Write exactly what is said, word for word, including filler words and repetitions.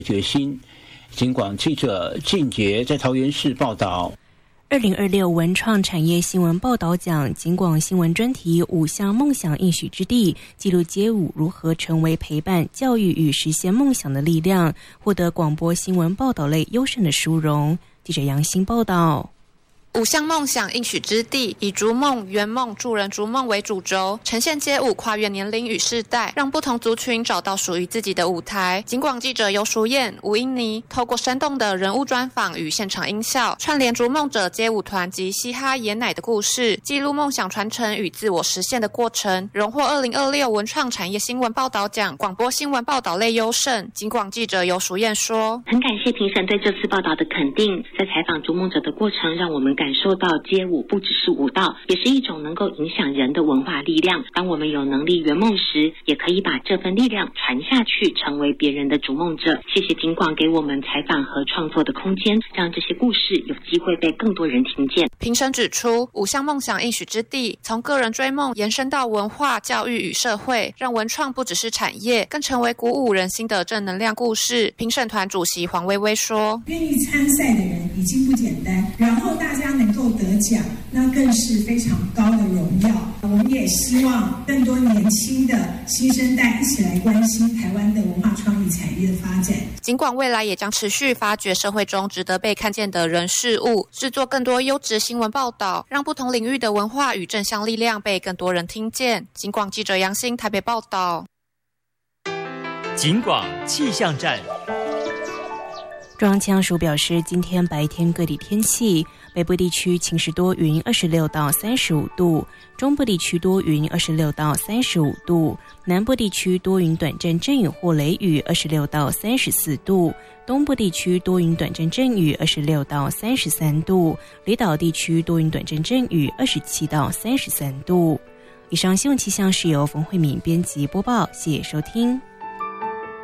决心。警广记者靳杰在桃园市报道。 二零二六文创产业新闻报道奖警广新闻专题五项梦想应许之地，记录街舞如何成为陪伴、教育与实现梦想的力量，获得广播新闻报道类优胜的殊荣。记者杨欣报道。 五项梦想应许之地，以逐梦、圆梦、助人逐梦为主轴，呈现街舞跨越年龄与世代，让不同族群找到属于自己的舞台。警广记者尤淑燕、吴英妮透过生动的人物专访与现场音效，串联逐梦者街舞团及嘻哈爷奶的故事，记录梦想传承与自我实现的过程，荣获二零二六文创产业新闻报道奖广播新闻报道类优胜。警广记者尤淑燕说：“ 很感谢评审对这次报道的肯定，在采访逐梦者的过程，让我们感受到街舞不只是舞蹈，也是一种能够影响人的文化力量。当我们有能力圆梦时，也可以把这份力量传下去，成为别人的逐梦者。谢谢警广给我们采访和创作的空间，让这些故事有机会被更多人听见。” 评审指出，五项梦想应许之地，从个人追梦延伸到文化、教育与社会，让文创不只是产业，更成为鼓舞人心的正能量故事。评审团主席黄薇薇说：“ 愿意参赛的人已经不简单，然后大家能够得奖，那更是非常高的荣耀。我们也希望更多年轻的新生代一起来关心台湾的文化创意产业的发展。 警广未来也将持续发掘社会中值得被看见的人事物，制作更多优质新闻报道，让不同领域的文化与正向力量被更多人听见。”警广记者杨欣台北报道。 警广气象站。 中央气象署表示，今天白天各地天气，北部地区晴时多云，二十六到三十五度；中部地区多云，二十六到三十五度；南部地区多云短暂阵雨或雷雨，二十六到三十四度；东部地区多云短暂阵雨，二十六到三十三度；离岛地区多云短暂阵雨，二十七到三十三度。以上新闻气象是由冯慧敏编辑播报，谢谢收听。